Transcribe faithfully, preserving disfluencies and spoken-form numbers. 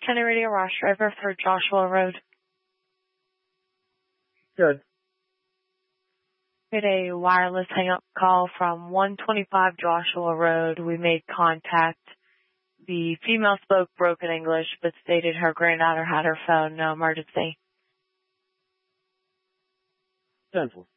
Kenny Radio Rush Driver for Joshua Road. Good. We had a wireless hang-up call from one twenty-five Joshua Road. We made contact. The female spoke broken English, but stated her granddaughter had her phone, no emergency. ten four.